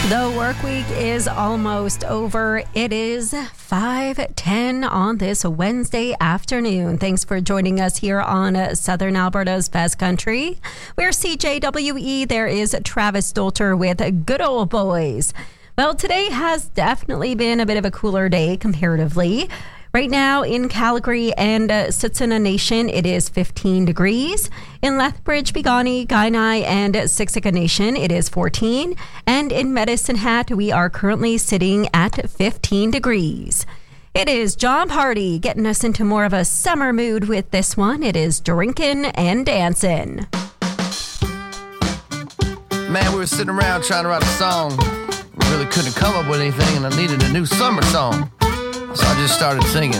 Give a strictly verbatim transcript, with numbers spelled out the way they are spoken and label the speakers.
Speaker 1: The work week is almost over. It is five ten on this Wednesday afternoon. Thanks for joining us here on uh, Southern Alberta's Best Country. We're C J W E. There is Travis Stolter with Good Old Boys. Well, today has definitely been a bit of a cooler day comparatively. Right now in Calgary and uh, Tsuut'ina Nation, it is fifteen degrees. In Lethbridge, Piikani, Kainai, and Siksika Nation, it is fourteen. And in Medicine Hat, we are currently sitting at fifteen degrees. It is Jon Pardi getting us into more of a summer mood with this one. It is Drinkin' and Dancin'.
Speaker 2: Man, we were sitting around trying to write a song. We really couldn't come up with anything, and I needed a new summer song. So I just started singing.